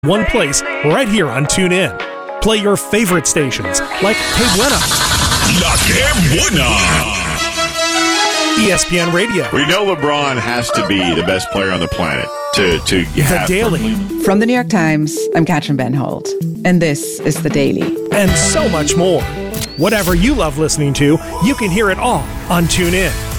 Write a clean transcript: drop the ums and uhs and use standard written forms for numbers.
One place, right here on TuneIn. Play your favorite stations like Que Buena, La Que Buena, ESPN Radio. We know LeBron has to be the best player on the planet to The Daily. From the New York Times, I'm Katrin Benhold, and this is The Daily. And so much more. Whatever you love listening to, you can hear it all on TuneIn.